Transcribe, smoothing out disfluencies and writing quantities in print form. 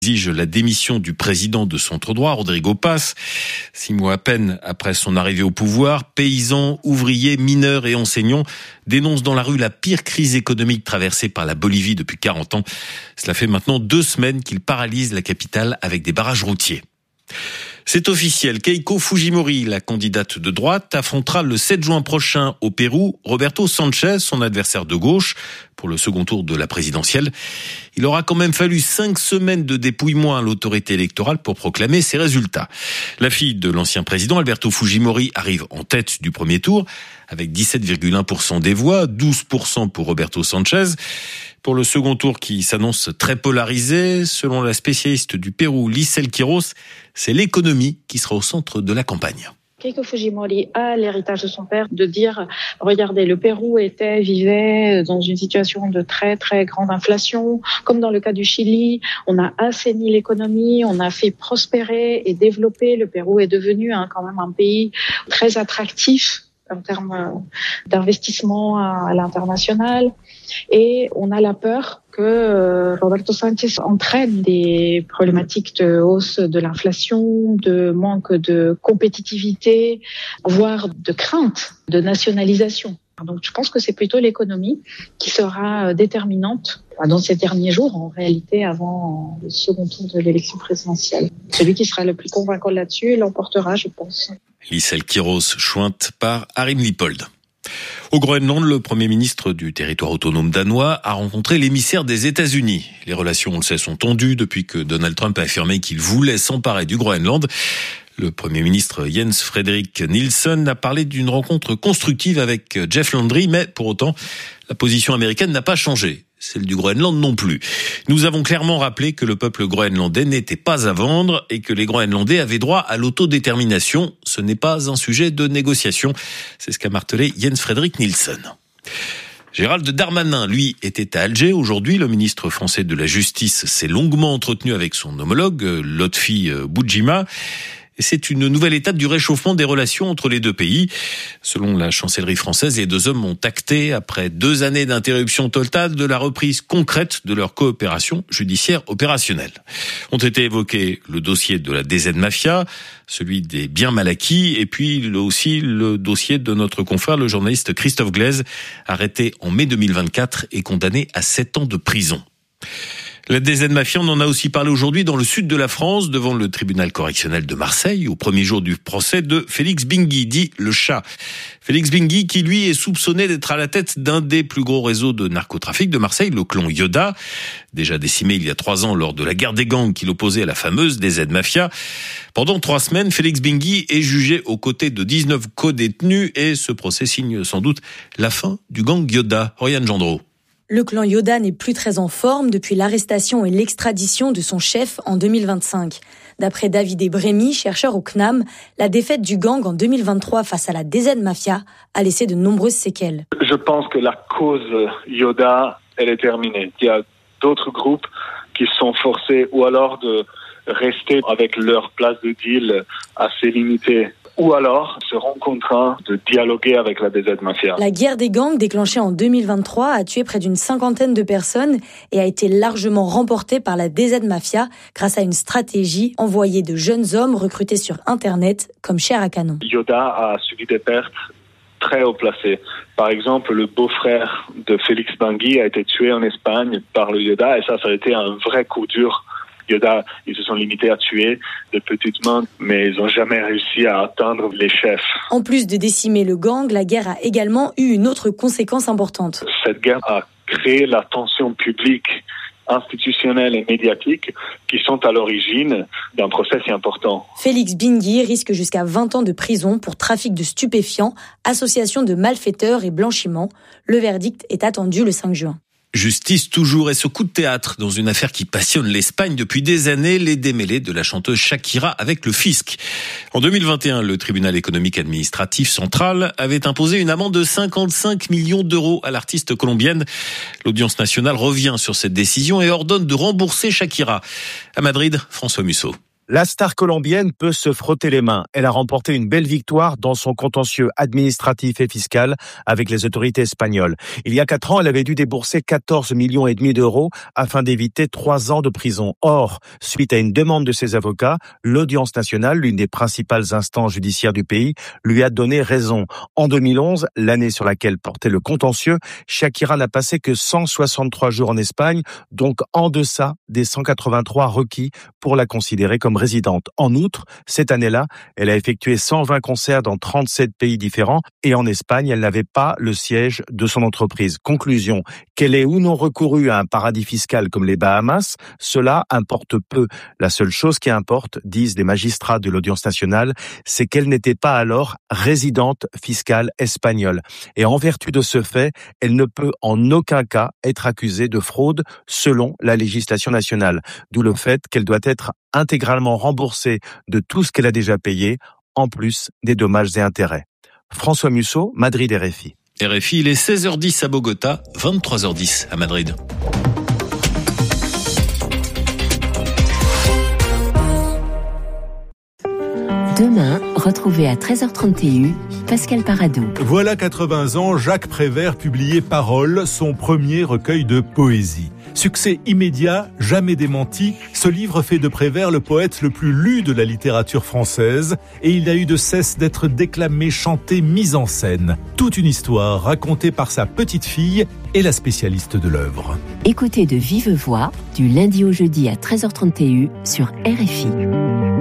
exige la démission du président de Centre-Droit, Rodrigo Paz. 6 mois à peine après son arrivée au pouvoir, paysans, ouvriers, mineurs et enseignants dénoncent dans la rue la pire crise économique traversée par la Bolivie depuis 40 ans. Cela fait maintenant 2 semaines qu'ils paralysent la capitale avec des barrages routiers. C'est officiel, Keiko Fujimori, la candidate de droite, affrontera le 7 juin prochain au Pérou Roberto Sanchez, son adversaire de gauche, pour le second tour de la présidentielle. Il aura quand même fallu 5 semaines de dépouillement à l'autorité électorale pour proclamer ses résultats. La fille de l'ancien président, Alberto Fujimori, arrive en tête du premier tour, avec 17,1% des voix, 12% pour Roberto Sanchez. Pour le second tour qui s'annonce très polarisé, selon la spécialiste du Pérou, Lysel Quiros, c'est l'économie qui sera au centre de la campagne. Keiko Fujimori a l'héritage de son père de dire, regardez, le Pérou vivait dans une situation de très très grande inflation, comme dans le cas du Chili. On a assaini l'économie, on a fait prospérer et développer. Le Pérou est devenu quand même un pays très attractif en termes d'investissement à l'international. Et on a la peur que Roberto Sanchez entraîne des problématiques de hausse de l'inflation, de manque de compétitivité, voire de crainte de nationalisation. Donc je pense que c'est plutôt l'économie qui sera déterminante dans ces derniers jours, en réalité, avant le second tour de l'élection présidentielle. Celui qui sera le plus convaincant là-dessus l'emportera, je pense. Lysel Quiros, jointe par Arim Lippold. Au Groenland, le Premier ministre du territoire autonome danois a rencontré l'émissaire des États-Unis. Les relations, on le sait, sont tendues depuis que Donald Trump a affirmé qu'il voulait s'emparer du Groenland. Le Premier ministre Jens Frederik Nielsen a parlé d'une rencontre constructive avec Jeff Landry, mais pour autant, la position américaine n'a pas changé. Celle du Groenland non plus. Nous avons clairement rappelé que le peuple groenlandais n'était pas à vendre et que les Groenlandais avaient droit à l'autodétermination. Ce n'est pas un sujet de négociation. C'est ce qu'a martelé Jens Frederik Nielsen. Gérald Darmanin, lui, était à Alger. Aujourd'hui, le ministre français de la Justice s'est longuement entretenu avec son homologue, Lotfi Boudjima. Et c'est une nouvelle étape du réchauffement des relations entre les deux pays. Selon la chancellerie française, les deux hommes ont acté, après 2 années d'interruption totale, de la reprise concrète de leur coopération judiciaire opérationnelle. Ont été évoqués le dossier de la DZ Mafia, celui des biens mal acquis, et puis aussi le dossier de notre confrère, le journaliste Christophe Glaise, arrêté en mai 2024 et condamné à 7 ans de prison. La DZ Mafia, on en a aussi parlé aujourd'hui dans le sud de la France, devant le tribunal correctionnel de Marseille, au premier jour du procès de Félix Bingui, dit le chat. Félix Bingui, qui lui est soupçonné d'être à la tête d'un des plus gros réseaux de narcotrafic de Marseille, le clan Yoda, déjà décimé il y a 3 ans lors de la guerre des gangs qui l'opposait à la fameuse DZ Mafia. Pendant 3 semaines, Félix Bingui est jugé aux côtés de 19 co-détenus et ce procès signe sans doute la fin du gang Yoda. Oriane Gendreau. Le clan Yoda n'est plus très en forme depuis l'arrestation et l'extradition de son chef en 2025. D'après David Brémy, chercheur au CNAM, la défaite du gang en 2023 face à la DZ Mafia a laissé de nombreuses séquelles. Je pense que la cause Yoda, elle est terminée. Il y a d'autres groupes qui sont forcés ou alors de rester avec leur place de deal assez limitée, ou alors seront contraints de dialoguer avec la DZ Mafia. La guerre des gangs déclenchée en 2023 a tué près d'une 50aine de personnes et a été largement remportée par la DZ Mafia grâce à une stratégie envoyée de jeunes hommes recrutés sur Internet comme chair à canon. Yoda a subi des pertes très haut placées. Par exemple, le beau-frère de Félix Bingui a été tué en Espagne par le Yoda et ça a été un vrai coup dur. Yoda, ils se sont limités à tuer de petites mains, mais ils n'ont jamais réussi à atteindre les chefs. En plus de décimer le gang, la guerre a également eu une autre conséquence importante. Cette guerre a créé la tension publique, institutionnelle et médiatique qui sont à l'origine d'un procès si important. Félix Bingui risque jusqu'à 20 ans de prison pour trafic de stupéfiants, association de malfaiteurs et blanchiment. Le verdict est attendu le 5 juin. Justice toujours et ce coup de théâtre dans une affaire qui passionne l'Espagne depuis des années, les démêlés de la chanteuse Shakira avec le fisc. En 2021, le tribunal économique administratif central avait imposé une amende de 55 millions d'euros à l'artiste colombienne. L'audience nationale revient sur cette décision et ordonne de rembourser Shakira. À Madrid, François Musso. La star colombienne peut se frotter les mains. Elle a remporté une belle victoire dans son contentieux administratif et fiscal avec les autorités espagnoles. Il y a 4 ans, elle avait dû débourser 14,5 millions d'euros afin d'éviter 3 ans de prison. Or, suite à une demande de ses avocats, l'audience nationale, l'une des principales instances judiciaires du pays, lui a donné raison. En 2011, l'année sur laquelle portait le contentieux, Shakira n'a passé que 163 jours en Espagne, donc en deçà des 183 requis pour la considérer comme résidente. En outre, cette année-là, elle a effectué 120 concerts dans 37 pays différents et en Espagne, elle n'avait pas le siège de son entreprise. Conclusion, qu'elle ait ou non recouru à un paradis fiscal comme les Bahamas, cela importe peu. La seule chose qui importe, disent les magistrats de l'audience nationale, c'est qu'elle n'était pas alors résidente fiscale espagnole. Et en vertu de ce fait, elle ne peut en aucun cas être accusée de fraude selon la législation nationale. D'où le fait qu'elle doit être intégralement remboursée de tout ce qu'elle a déjà payé, en plus des dommages et intérêts. François Musso, Madrid RFI. RFI, il est 16h10 à Bogota, 23h10 à Madrid. Demain, retrouvez à 13h30 TU Pascal Paradou. Voilà 80 ans, Jacques Prévert publiait Paroles, son premier recueil de poésie. Succès immédiat, jamais démenti, ce livre fait de Prévert le poète le plus lu de la littérature française et il n'a eu de cesse d'être déclamé, chanté, mis en scène. Toute une histoire racontée par sa petite fille et la spécialiste de l'œuvre. Écoutez de vive voix du lundi au jeudi à 13h30 TU sur RFI.